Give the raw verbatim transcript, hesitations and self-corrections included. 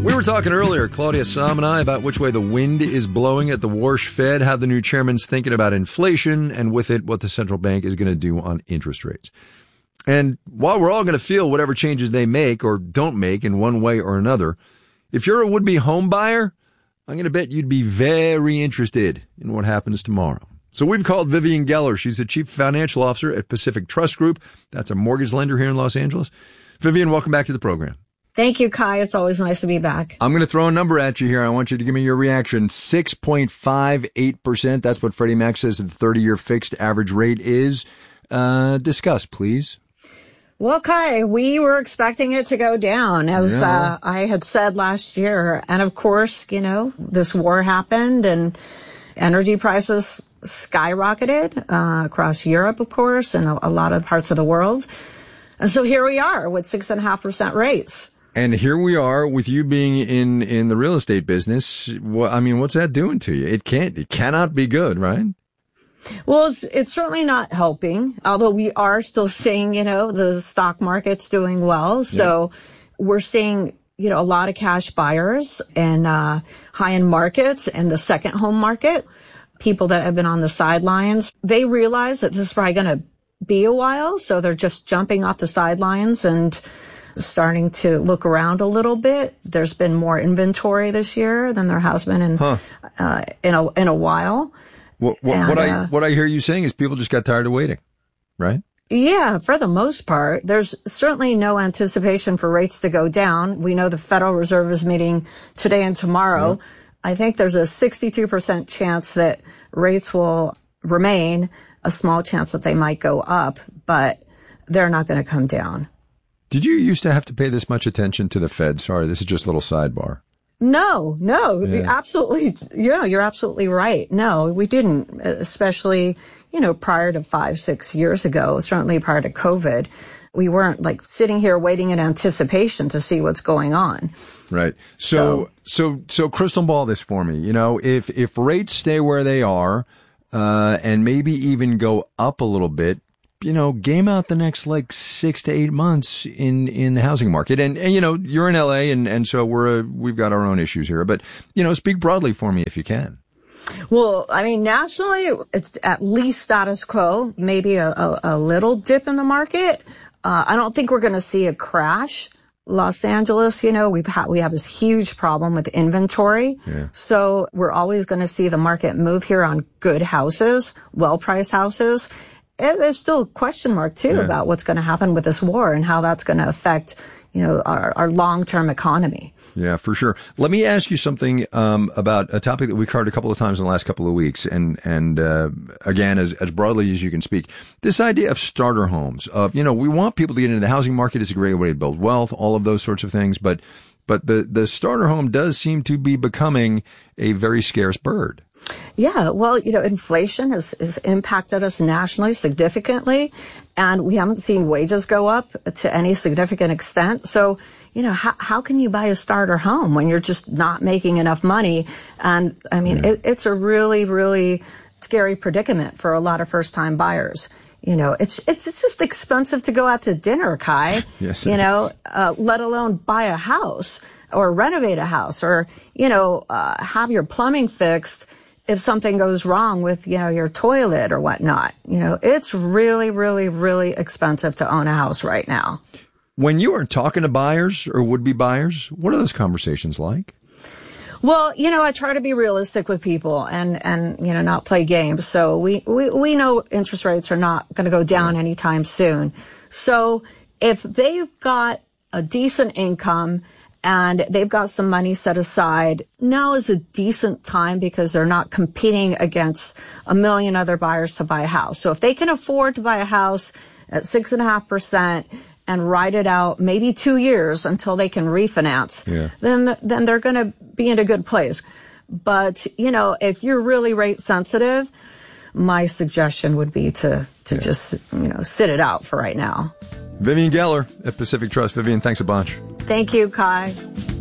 We were talking earlier, Claudia Sahm and I, about which way the wind is blowing at the Warsh Fed, how the new chairman's thinking about inflation, and with it, what the central bank is going to do on interest rates. And while we're all going to feel whatever changes they make or don't make in one way or another, if you're a would-be home buyer, I'm going to bet you'd be very interested in what happens tomorrow. So we've called Vivian Geller. She's the chief financial officer at Pacific Trust Group. That's a mortgage lender here in Los Angeles. Vivian, welcome back to the program. Thank you, Kai. It's always nice to be back. I'm going to throw a number at you here. I want you to give me your reaction. six point five eight percent. That's what Freddie Mac says the thirty-year fixed average rate is. Uh, discuss, please. Well, Kai, we were expecting it to go down, as yeah. uh, I had said last year. And of course, you know, this war happened and energy prices skyrocketed uh, across Europe, of course, and a, a lot of parts of the world. And so here we are with six and a half percent rates. And here we are with you being in, in the real estate business. Well, I mean, what's that doing to you? It can't, it cannot be good, right? Well, it's, it's certainly not helping, although we are still seeing, you know, the stock market's doing well. So yeah. we're seeing, you know, a lot of cash buyers in uh, high-end markets and the second home market, people that have been on the sidelines. They realize that this is probably going to be a while. So they're just jumping off the sidelines and starting to look around a little bit. There's been more inventory this year than there has been in huh. uh, in a in a while. What, what, and, what I uh, what I hear you saying is people just got tired of waiting, right? Yeah, for the most part. There's certainly no anticipation for rates to go down. We know the Federal Reserve is meeting today and tomorrow. Yeah. I think there's a sixty-two percent chance that rates will remain, a small chance that they might go up, but they're not going to come down. Did you used to have to pay this much attention to the Fed? Sorry, this is just a little sidebar. No, no, yeah. absolutely. Yeah, you're absolutely right. No, we didn't, especially, you know, prior to five, six years ago, certainly prior to COVID. We weren't like sitting here waiting in anticipation to see what's going on. Right. So, so, so, so crystal ball this for me. You know, if, if rates stay where they are, uh, and maybe even go up a little bit, you know, game out the next like six to eight months in, in the housing market. And, and, you know, you're in L A and, and so we're, uh, we've got our own issues here, but, you know, speak broadly for me if you can. Well, I mean, nationally, it's at least status quo, maybe a, a, a little dip in the market. Uh, I don't think we're going to see a crash. Los Angeles, you know, we've had, we have this huge problem with inventory. Yeah. So we're always going to see the market move here on good houses, well-priced houses. And there's still a question mark, too, yeah. about what's going to happen with this war and how that's going to affect, you know, our, our long-term economy. Yeah, for sure. Let me ask you something um, about a topic that we covered a couple of times in the last couple of weeks. And, and uh, again, as, as broadly as you can speak, this idea of starter homes, of, you know, we want people to get into the housing market. It's a great way to build wealth, all of those sorts of things. But, but the, the starter home does seem to be becoming a very scarce bird. Yeah, well, you know, inflation has, has impacted us nationally significantly, and we haven't seen wages go up to any significant extent. So, you know, how, how can you buy a starter home when you're just not making enough money? And I mean, yeah. it, it's a really, really scary predicament for a lot of first-time buyers. You know, it's, it's, it's just expensive to go out to dinner, Kai. Yes, you know, is. Uh, let alone buy a house or renovate a house or, you know, uh, have your plumbing fixed if something goes wrong with, you know, your toilet or whatnot. You know, it's really, really, really expensive to own a house right now. When you are talking to buyers or would-be buyers, what are those conversations like? Well, you know, I try to be realistic with people and, and, you know, not play games. So we, we, we know interest rates are not going to go down anytime soon. So if they've got a decent income and they've got some money set aside, now is a decent time because they're not competing against a million other buyers to buy a house. So if they can afford to buy a house at six and a half percent and ride it out maybe two years until they can refinance, yeah. then then they're going to be in a good place. But, you know, if you're really rate sensitive, my suggestion would be to, to yeah. just, you know, sit it out for right now. Vivian Geller at Pacific Trust. Vivian, thanks a bunch. Thank you, Kai.